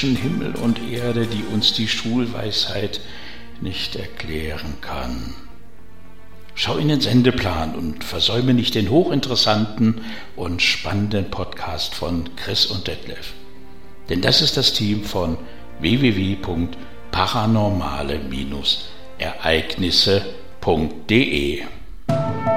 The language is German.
zwischen Himmel und Erde, die uns die Schulweisheit nicht erklären kann. Schau in den Sendeplan und versäume nicht den hochinteressanten und spannenden Podcast von Chris und Detlef. Denn das ist das Team von www.paranormale-ereignisse.de.